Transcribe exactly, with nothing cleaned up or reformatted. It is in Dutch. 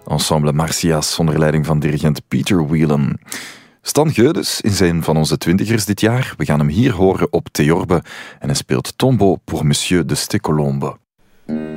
Ensemble Marsyas onder leiding van dirigent Peter Whelan. Stan Geudes is een van onze twintigers dit jaar. We gaan hem hier horen op theorbe en hij speelt tombo pour Monsieur de Stecolombe.